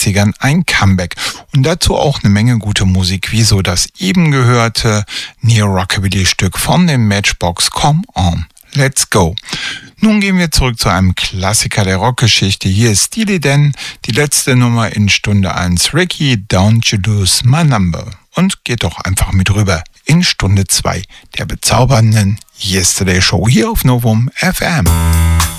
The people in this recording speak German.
60ern ein Comeback. Und dazu auch eine Menge gute Musik, wie so das eben gehörte Neo-Rockabilly-Stück von den Matchbox, Come On, Let's Go. Nun gehen wir zurück zu einem Klassiker der Rockgeschichte. Hier ist Steely Dan, die letzte Nummer in Stunde 1. Ricky, Don't You Lose My Number. Und geht doch einfach mit rüber in Stunde 2 der bezaubernden Yesterday Show hier auf Novum FM.